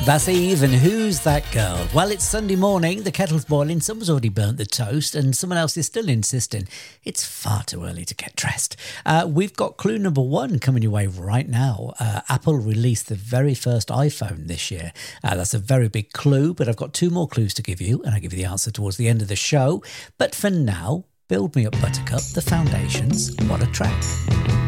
That's Eve, and who's that girl? Well, it's Sunday morning, the kettle's boiling, someone's already burnt the toast, and someone else is still insisting it's far too early to get dressed. We've got clue number one coming your way right now. Apple released the very first iPhone this year. That's a very big clue, but I've got two more clues to give you, and I'll give you the answer towards the end of the show. But for now, build me up, Buttercup, the foundations, what a track.